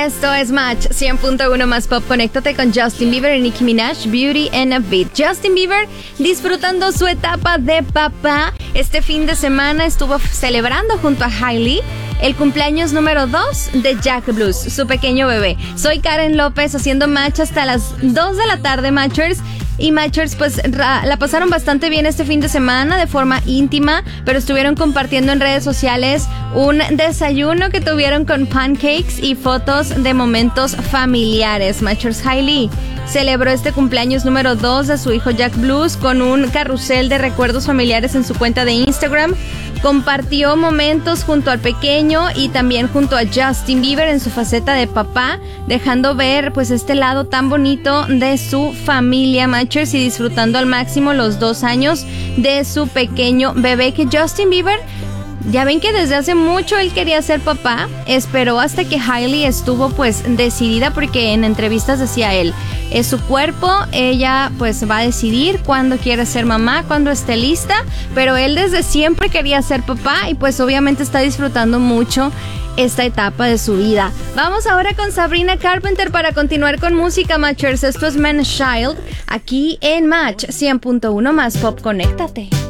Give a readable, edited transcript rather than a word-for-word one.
Esto es Match 100.1 más pop. Conéctate con Justin Bieber y Nicki Minaj, Beauty and a Beat. Justin Bieber disfrutando su etapa de papá. Este fin de semana estuvo celebrando junto a Hailey el cumpleaños número 2 de Jack Blues, su pequeño bebé. Soy Karen López haciendo Match hasta las 2 de la tarde, Matchers. Y Matchers pues la pasaron bastante bien este fin de semana de forma íntima, pero estuvieron compartiendo en redes sociales un desayuno que tuvieron con pancakes y fotos de momentos familiares. Matchers, Hailey celebró este cumpleaños número 2 de su hijo Jack Blues con un carrusel de recuerdos familiares en su cuenta de Instagram. Compartió momentos junto al pequeño y también junto a Justin Bieber en su faceta de papá, dejando ver pues este lado tan bonito de su familia, Matchers, y disfrutando al máximo los 2 años de su pequeño bebé. Que Justin Bieber, ya ven que desde hace mucho él quería ser papá, esperó hasta que Hailey estuvo pues decidida, porque en entrevistas decía él, es su cuerpo, ella pues va a decidir cuándo quiere ser mamá, cuándo esté lista, pero él desde siempre quería ser papá y pues obviamente está disfrutando mucho esta etapa de su vida. Vamos ahora con Sabrina Carpenter para continuar con música, Matchers. Esto es Man's Child, aquí en Match 100.1 más pop. Conéctate.